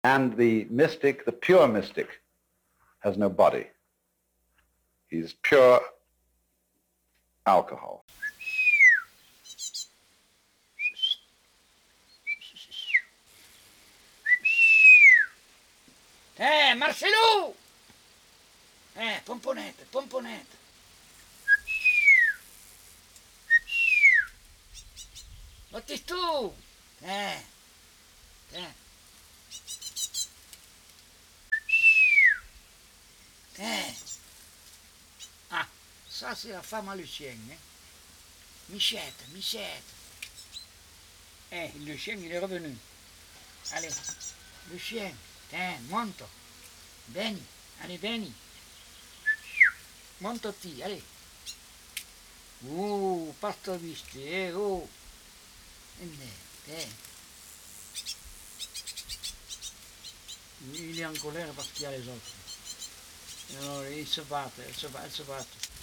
And the mystic, the pure mystic, has no body. He's pure alcohol. Marcello! Pomponetta, pomponetta. Metti tu! Ah, ça c'est la femme à le chien, hein? Michette, Michette. Le chien il est revenu. Allez, le chien, monte. Vieni, allez, vieni. Montati, allez. Pasto visti, oh. Il est en colère parce qu'il y a les autres. Alors, il se bat, elle se bat.